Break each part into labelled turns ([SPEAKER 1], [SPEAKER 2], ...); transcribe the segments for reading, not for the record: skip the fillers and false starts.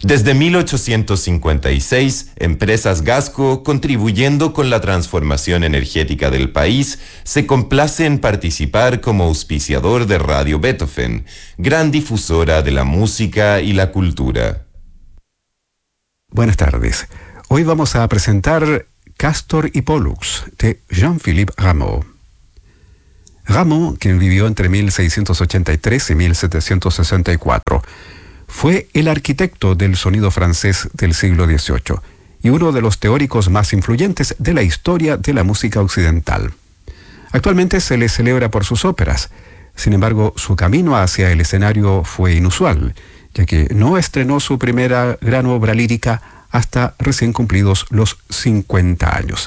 [SPEAKER 1] Desde 1856, Empresas Gasco, contribuyendo con la transformación energética del país, se complace en participar como auspiciador de Radio Beethoven, gran difusora de la música y la cultura.
[SPEAKER 2] Buenas tardes. Hoy vamos a presentar Castor y Pollux, de Jean-Philippe Rameau. Rameau, quien vivió entre 1683 y 1764, fue el arquitecto del sonido francés del siglo XVIII y uno de los teóricos más influyentes de la historia de la música occidental. Actualmente se le celebra por sus óperas. Sin embargo, su camino hacia el escenario fue inusual, ya que no estrenó su primera gran obra lírica hasta recién cumplidos los 50 años.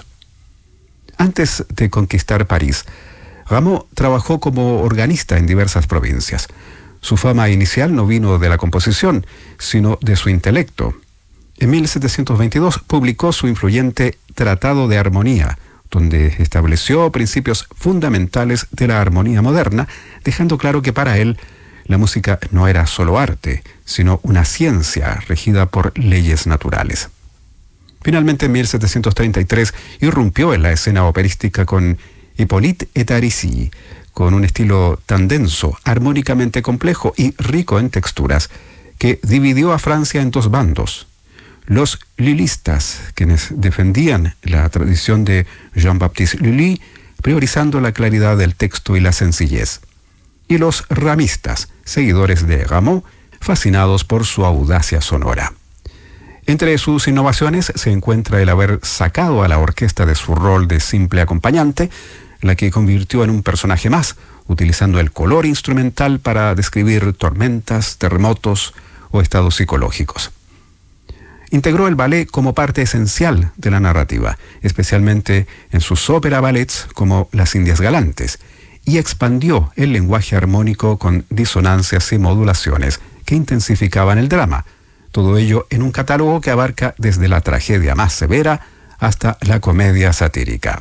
[SPEAKER 2] Antes de conquistar París, Rameau trabajó como organista en diversas provincias. Su fama inicial no vino de la composición, sino de su intelecto. En 1722 publicó su influyente Tratado de Armonía, donde estableció principios fundamentales de la armonía moderna, dejando claro que para él la música no era solo arte, sino una ciencia regida por leyes naturales. Finalmente, en 1733, irrumpió en la escena operística con Hippolyte et Aricie, con un estilo tan denso, armónicamente complejo y rico en texturas, que dividió a Francia en dos bandos: los lilistas, quienes defendían la tradición de Jean-Baptiste Lully, priorizando la claridad del texto y la sencillez, y los ramistas, seguidores de Rameau, fascinados por su audacia sonora. Entre sus innovaciones se encuentra el haber sacado a la orquesta de su rol de simple acompañante, la que convirtió en un personaje más, utilizando el color instrumental para describir tormentas, terremotos o estados psicológicos. Integró el ballet como parte esencial de la narrativa, especialmente en sus ópera ballets como Las Indias Galantes, y expandió el lenguaje armónico con disonancias y modulaciones que intensificaban el drama, todo ello en un catálogo que abarca desde la tragedia más severa hasta la comedia satírica.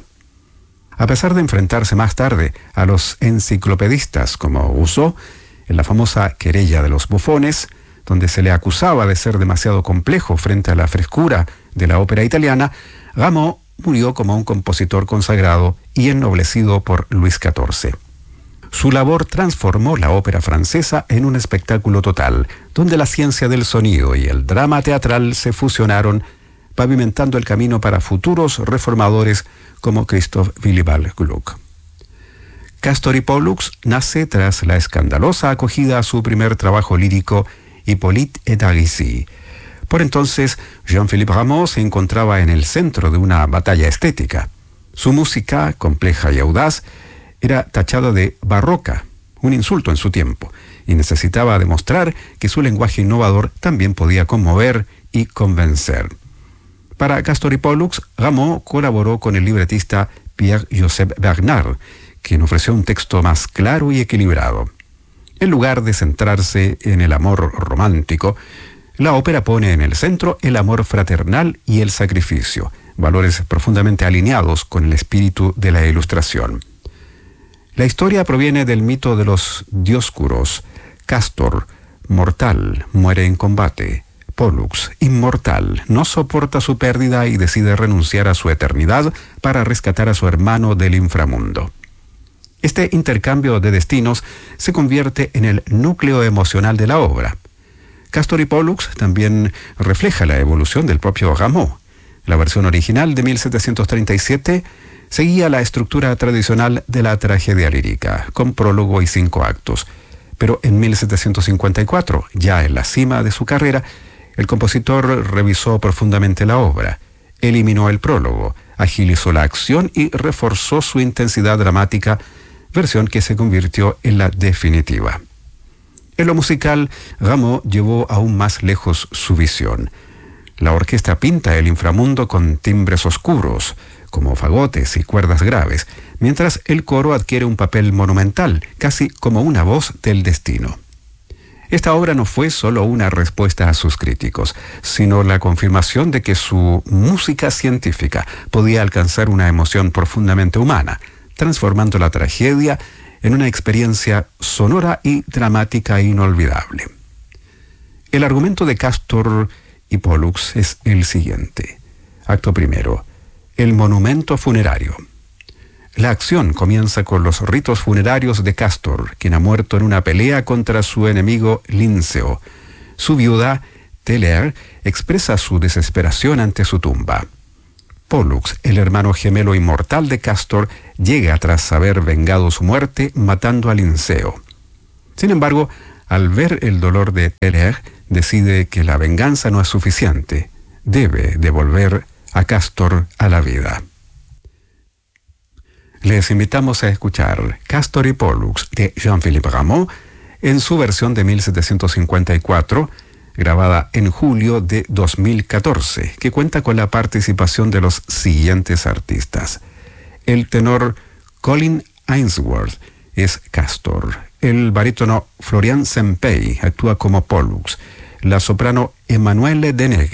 [SPEAKER 2] A pesar de enfrentarse más tarde a los enciclopedistas como Rousseau, en la famosa Querella de los Bufones, donde se le acusaba de ser demasiado complejo frente a la frescura de la ópera italiana, Rameau murió como un compositor consagrado y ennoblecido por Luis XIV. Su labor transformó la ópera francesa en un espectáculo total, donde la ciencia del sonido y el drama teatral se fusionaron, pavimentando el camino para futuros reformadores como Christoph Willibald Gluck. Castor y Pollux nace tras la escandalosa acogida a su primer trabajo lírico, Hippolyte et Aricie. Por entonces, Jean-Philippe Rameau se encontraba en el centro de una batalla estética. Su música, compleja y audaz, era tachada de barroca, un insulto en su tiempo, y necesitaba demostrar que su lenguaje innovador también podía conmover y convencer. Para Castor y Pollux, Rameau colaboró con el libretista Pierre-Joseph Bernard, quien ofreció un texto más claro y equilibrado. En lugar de centrarse en el amor romántico, la ópera pone en el centro el amor fraternal y el sacrificio, valores profundamente alineados con el espíritu de la Ilustración. La historia proviene del mito de los dioscuros. Castor, mortal, muere en combate. Pollux, inmortal, no soporta su pérdida y decide renunciar a su eternidad para rescatar a su hermano del inframundo. Este intercambio de destinos se convierte en el núcleo emocional de la obra. Castor y Pollux también refleja la evolución del propio Rameau. La versión original de 1737 seguía la estructura tradicional de la tragedia lírica, con prólogo y 5 actos. Pero en 1754, ya en la cima de su carrera, el compositor revisó profundamente la obra, eliminó el prólogo, agilizó la acción y reforzó su intensidad dramática, versión que se convirtió en la definitiva. En lo musical, Rameau llevó aún más lejos su visión. La orquesta pinta el inframundo con timbres oscuros, como fagotes y cuerdas graves, mientras el coro adquiere un papel monumental, casi como una voz del destino. Esta obra no fue solo una respuesta a sus críticos, sino la confirmación de que su música científica podía alcanzar una emoción profundamente humana, transformando la tragedia en una experiencia sonora y dramática inolvidable. El argumento de Castor y Pollux es el siguiente. Acto primero. El monumento funerario. La acción comienza con los ritos funerarios de Castor, quien ha muerto en una pelea contra su enemigo Linceo. Su viuda, Teler, expresa su desesperación ante su tumba. Pollux, el hermano gemelo inmortal de Castor, llega tras haber vengado su muerte matando a Linceo. Sin embargo, al ver el dolor de Teler, decide que la venganza no es suficiente. Debe devolver a Castor a la vida. Les invitamos a escuchar Castor y Pollux de Jean-Philippe Rameau en su versión de 1754, grabada en julio de 2014, que cuenta con la participación de los siguientes artistas. El tenor Colin Ainsworth es Castor. El barítono Florian Sempey actúa como Pollux. La soprano Emanuele Deneghe